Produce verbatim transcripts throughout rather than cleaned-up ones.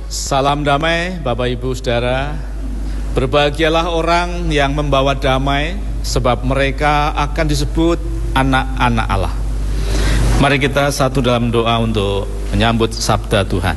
Salam damai Bapak Ibu Saudara. Berbahagialah orang yang membawa damai, sebab mereka akan disebut anak-anak Allah. Mari kita satu dalam doa untuk menyambut sabda Tuhan.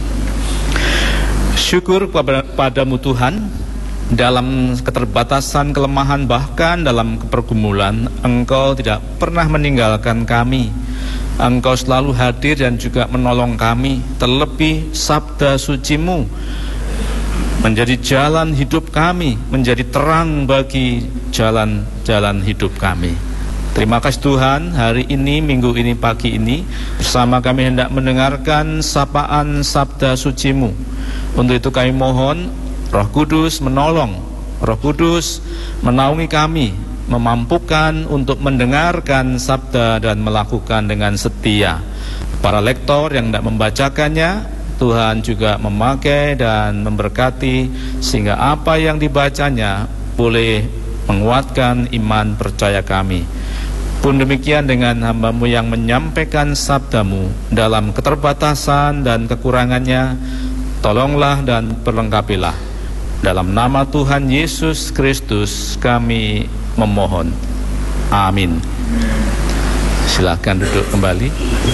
Syukur kepadamu Tuhan, dalam keterbatasan, kelemahan, bahkan dalam pergumulan, Engkau tidak pernah meninggalkan kami. Engkau selalu hadir dan juga menolong kami. Terlebih sabda suci-Mu menjadi jalan hidup kami, menjadi terang bagi jalan-jalan hidup kami. Terima kasih Tuhan, hari ini, minggu ini, pagi ini, bersama kami hendak mendengarkan sapaan sabda suci-Mu. Untuk itu kami mohon Roh Kudus menolong, Roh Kudus menaungi kami, memampukan untuk mendengarkan sabda dan melakukan dengan setia. Para lektor yang hendak membacakannya, Tuhan juga memakai dan memberkati, sehingga apa yang dibacanya boleh menguatkan iman percaya kami. Pun demikian dengan hamba-Mu yang menyampaikan sabda-Mu dalam keterbatasan dan kekurangannya, tolonglah dan perlengkapilah. Dalam nama Tuhan Yesus Kristus kami memohon. Amin. Silakan duduk kembali.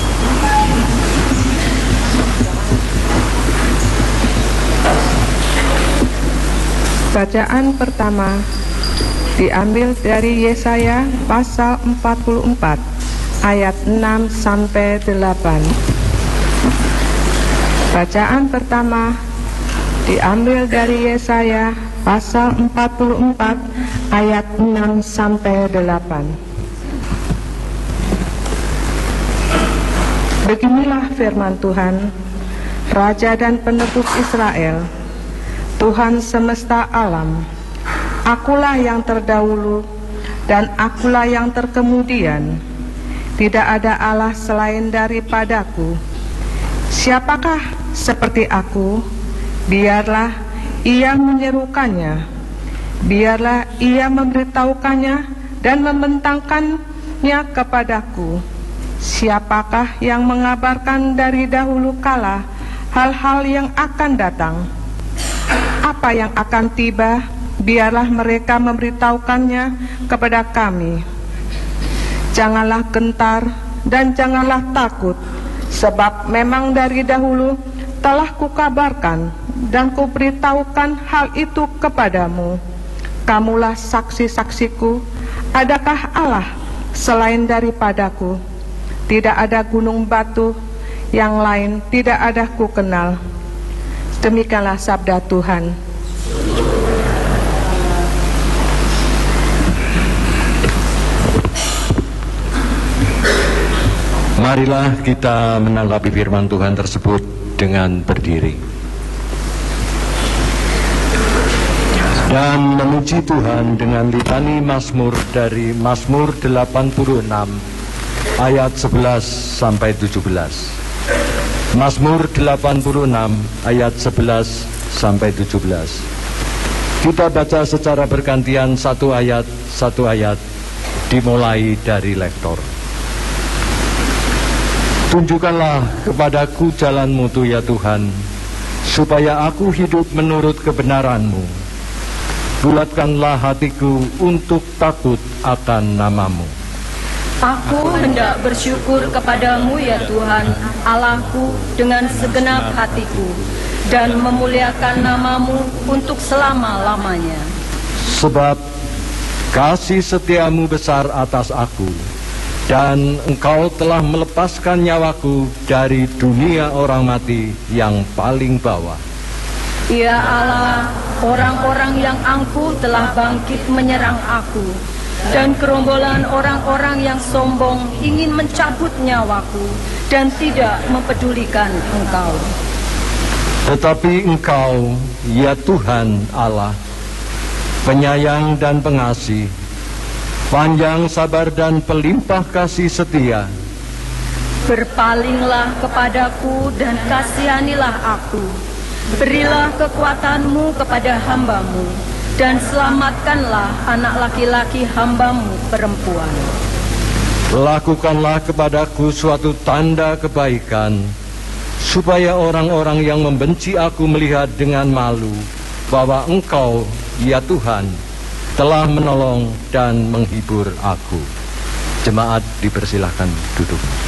Bacaan pertama diambil dari Yesaya pasal empat puluh empat ayat enam sampai delapan. Bacaan pertama diambil dari Yesaya pasal empat puluh empat ayat enam sampai delapan. Beginilah firman Tuhan, Raja dan Penebus Israel, Tuhan semesta alam. Akulah yang terdahulu dan akulah yang terkemudian. Tidak ada Allah selain daripadaku. Siapakah seperti aku? Biarlah ia menyerukannya, biarlah ia memberitahukannya dan membentangkannya kepadaku. Siapakah yang mengabarkan dari dahulu kala hal-hal yang akan datang? Apa yang akan tiba, biarlah mereka memberitahukannya kepada kami. Janganlah gentar dan janganlah takut, sebab memang dari dahulu telah kukabarkan dan kuberitahukan hal itu kepadamu. Kamulah saksi-saksiku. Adakah Allah selain daripadaku? Tidak ada gunung batu yang lain, tidak ada ku kenal. Demikianlah sabda Tuhan. Marilah kita menanggapi firman Tuhan tersebut dengan berdiri dan memuji Tuhan dengan litani Mazmur dari Mazmur delapan puluh enam ayat sebelas sampai tujuh belas. Mazmur delapan puluh enam ayat sebelas sampai tujuh belas. Kita baca secara bergantian satu ayat satu ayat, dimulai dari lektor. Tunjukkanlah kepadaku jalan-Mu ya Tuhan, supaya aku hidup menurut kebenaran-Mu. Bulatkanlah hatiku untuk takut akan nama-Mu. Aku hendak bersyukur kepadamu ya Tuhan, Allahku, dengan segenap hatiku, dan memuliakan nama-Mu untuk selama-lamanya. Sebab kasih setia-Mu besar atas aku, dan Engkau telah melepaskan nyawaku dari dunia orang mati yang paling bawah. Ya Allah, orang-orang yang angkuh telah bangkit menyerang aku, dan gerombolan orang-orang yang sombong ingin mencabut nyawaku dan tidak mempedulikan Engkau. Tetapi Engkau, ya Tuhan Allah, penyayang dan pengasih, panjang sabar dan pelimpah kasih setia. Berpalinglah kepadaku dan kasihanilah aku. Berilah kekuatan-Mu kepada hamba-Mu, dan selamatkanlah anak laki-laki hamba-Mu perempuan. Lakukanlah kepadaku suatu tanda kebaikan, supaya orang-orang yang membenci aku melihat dengan malu bahwa Engkau, ya Tuhan, telah menolong dan menghibur aku. Jemaat dipersilahkan duduk.